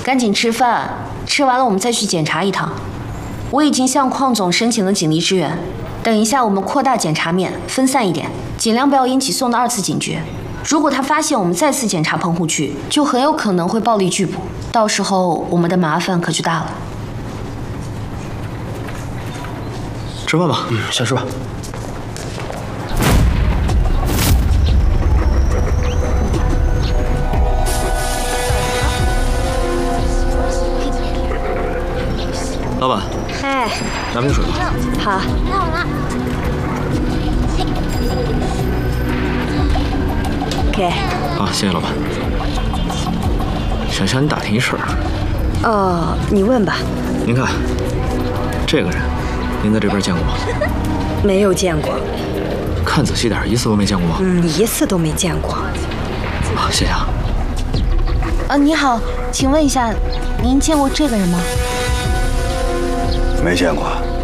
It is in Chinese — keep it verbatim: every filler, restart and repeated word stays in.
赶紧吃饭，吃完了我们再去检查一趟。我已经向邝总申请了警力支援，等一下我们扩大检查面，分散一点，尽量不要引起宋的二次警觉。如果他发现我们再次检查棚户区，就很有可能会暴力拒捕，到时候我们的麻烦可就大了。 吃饭吧，嗯，先吃吧。 老板， 哎， 拿瓶水吧。 好。 那好了。 给。 啊，谢谢老板。想向你打听一事儿。 哦，你问吧。 您看，这个人，您在这边见过吗？ 没有见过。 看仔细点，一次都没见过吗？ 嗯，一次都没见过。 啊，谢谢啊。 啊，你好，请问一下，您见过这个人吗？ 没见过。